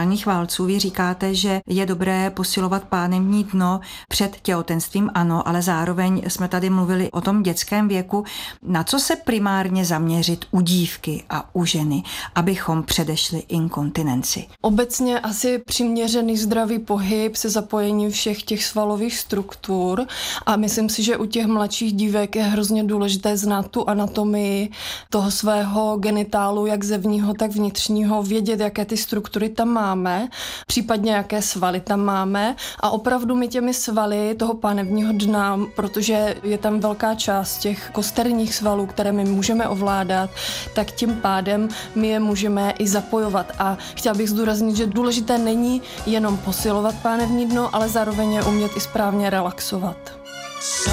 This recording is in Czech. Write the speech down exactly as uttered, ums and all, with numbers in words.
hormonálních válců. Vy říkáte, že je dobré posilovat pánevní dno před těhotenstvím, ano, ale zároveň jsme tady mluvili o tom dětském věku. Na co se primárně zaměřit u dívky a u ženy, abychom předešli inkontinenci? Obecně asi přiměřený zdravý pohyb se zapojením všech těch svalových struktur a myslím si, že u těch mladších dívek je hrozně důležité znát tu anatomii toho svého genitálu, jak zevního, tak vnitřního, vědět, jaké ty struktury tam máme, případně jaké svaly tam máme a opravdu my těmi svaly toho pánevního dna, protože je tam velká část těch kosterních svalů, které my můžeme ovládat, tak tím pádem my je můžeme i zapojovat. A chtěla bych zdůraznit, že důležité není jenom posilovat pánevní dno, ale zároveň je umět i správně relaxovat.